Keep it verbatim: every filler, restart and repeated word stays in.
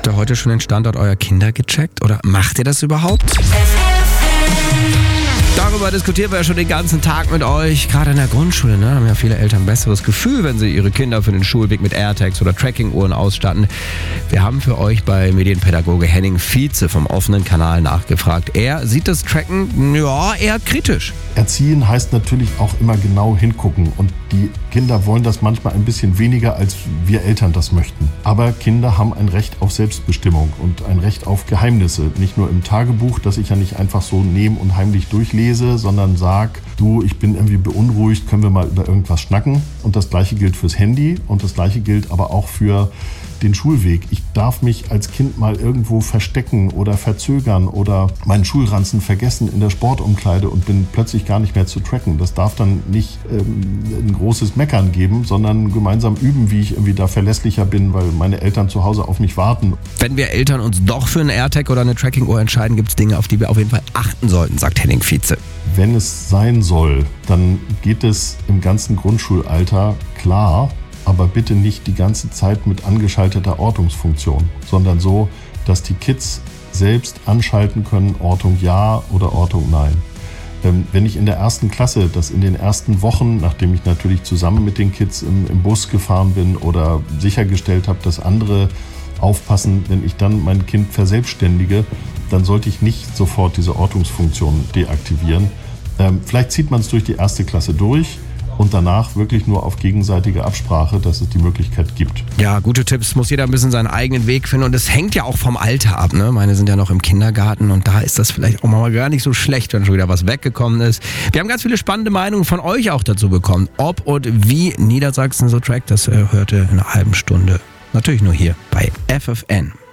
Habt ihr heute schon den Standort eurer Kinder gecheckt? Oder macht ihr das überhaupt? Darüber diskutieren wir ja schon den ganzen Tag mit euch. Gerade in der Grundschule, ne, haben ja viele Eltern ein besseres Gefühl, wenn sie ihre Kinder für den Schulweg mit AirTags oder Tracking-Uhren ausstatten. Wir haben für euch bei Medienpädagoge Henning Vize vom offenen Kanal nachgefragt. Er sieht das Tracken, ja, eher kritisch. Erziehen heißt natürlich auch immer genau hingucken. Und die Kinder wollen das manchmal ein bisschen weniger, als wir Eltern das möchten. Aber Kinder haben ein Recht auf Selbstbestimmung und ein Recht auf Geheimnisse. Nicht nur im Tagebuch, das ich ja nicht einfach so nehme und heimlich durchlese, sondern sag, du, ich bin irgendwie beunruhigt, können wir mal über irgendwas schnacken? Und das Gleiche gilt fürs Handy und das Gleiche gilt aber auch für den Schulweg. Ich darf mich als Kind mal irgendwo verstecken oder verzögern oder meinen Schulranzen vergessen in der Sportumkleide und bin plötzlich gar nicht mehr zu tracken. Das darf dann nicht ähm, ein großes Meckern geben, sondern gemeinsam üben, wie ich irgendwie da verlässlicher bin, weil meine Eltern zu Hause auf mich warten. Wenn wir Eltern uns doch für einen AirTag oder eine Tracking-Uhr entscheiden, gibt es Dinge, auf die wir auf jeden Fall achten sollten, sagt Henning Vize. Wenn es sein soll, dann geht es im ganzen Grundschulalter klar, aber bitte nicht die ganze Zeit mit angeschalteter Ortungsfunktion, sondern so, dass die Kids selbst anschalten können, Ortung ja oder Ortung nein. Ähm, wenn ich in der ersten Klasse, das in den ersten Wochen, nachdem ich natürlich zusammen mit den Kids im, im Bus gefahren bin oder sichergestellt habe, dass andere aufpassen, wenn ich dann mein Kind verselbstständige, dann sollte ich nicht sofort diese Ortungsfunktion deaktivieren. Ähm, vielleicht zieht man es durch die erste Klasse durch, und danach wirklich nur auf gegenseitige Absprache, dass es die Möglichkeit gibt. Ja, gute Tipps. Muss jeder ein bisschen seinen eigenen Weg finden. Und es hängt ja auch vom Alter ab. Ne? Meine sind ja noch im Kindergarten und da ist das vielleicht auch mal gar nicht so schlecht, wenn schon wieder was weggekommen ist. Wir haben ganz viele spannende Meinungen von euch auch dazu bekommen. Ob und wie Niedersachsen so trackt, das hört ihr in einer halben Stunde. Natürlich nur hier bei F F N.